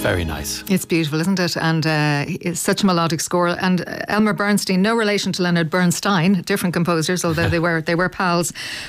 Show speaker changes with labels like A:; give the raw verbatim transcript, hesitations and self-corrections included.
A: very nice.
B: It's beautiful, isn't it? And uh, it's such a melodic score. And uh, Elmer Bernstein, no relation to Leonard Bernstein, different composers, although they were they were pals.